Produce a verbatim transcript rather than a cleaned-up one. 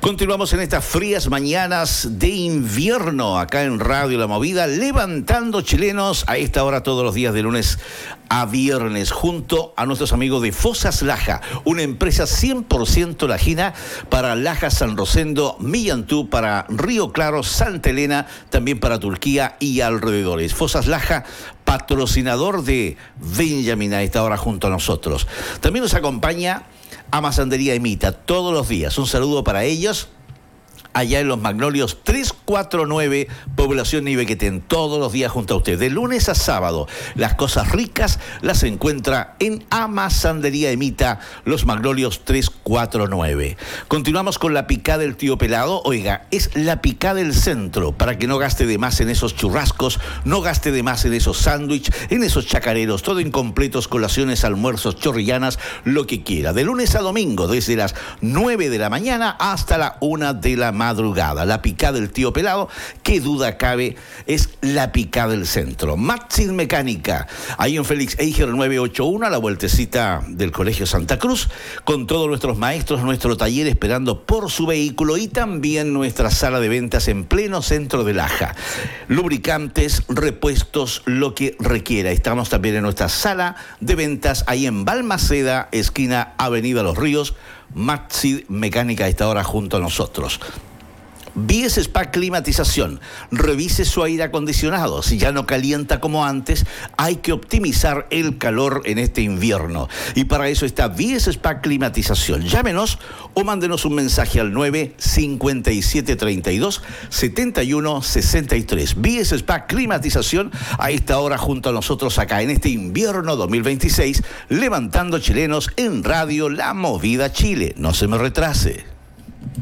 Continuamos en estas frías mañanas de invierno acá en Radio La Movida, levantando chilenos a esta hora todos los días de lunes a viernes, junto a nuestros amigos de Fosas Laja, una empresa cien por ciento lajina para Laja, San Rosendo, Millantú, para Río Claro, Santa Elena, también para Turquía y alrededores. Fosas Laja, patrocinador de Benjamín a esta hora junto a nosotros. También nos acompaña Amasandería Emita todos los días. Un saludo para ellos allá en Los Magnolios trescientos cuarenta y nueve, población Ibequetén, todos los días junto a usted. De lunes a sábado, las cosas ricas las encuentra en Amasandería Emita, Los Magnolios trescientos cuarenta y nueve. Continuamos con la picada del tío Pelado. Oiga, es la picada del centro, para que no gaste de más en esos churrascos, no gaste de más en esos sándwiches, en esos chacareros, todo incompletos, colaciones, almuerzos, chorrillanas, lo que quiera. De lunes a domingo, desde las nueve de la mañana hasta la una de la madrugada. La picada del tío Pelado, qué duda cabe, es la picada del centro. Maxid Mecánica, ahí en Félix Eiger nueve ochenta y uno, a la vueltecita del Colegio Santa Cruz, con todos nuestros maestros, nuestro taller esperando por su vehículo, y también nuestra sala de ventas en pleno centro de Laja. Lubricantes, repuestos, lo que requiera. Estamos también en nuestra sala de ventas ahí en Balmaceda, esquina Avenida Los Ríos. Maxid Mecánica a esta hora junto a nosotros. Bies Spa Climatización, revise su aire acondicionado. Si ya no calienta como antes, hay que optimizar el calor en este invierno. Y para eso está Bies Spa Climatización. Llámenos o mándenos un mensaje al nueve cinco siete tres dos siete uno seis tres. Bies Spa Climatización a esta hora junto a nosotros acá en este invierno dos mil veintiséis, levantando chilenos en Radio La Movida Chile. No se me retrase.